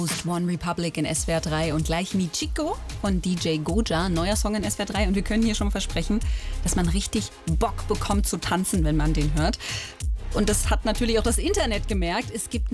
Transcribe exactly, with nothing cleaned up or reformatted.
One Republic in S W R drei und gleich Michiko von D J Goja, neuer Song in S W R drei. Und wir können hier schon versprechen, dass man richtig Bock bekommt zu tanzen, wenn man den hört. Und das hat natürlich auch das Internet gemerkt. Es gibt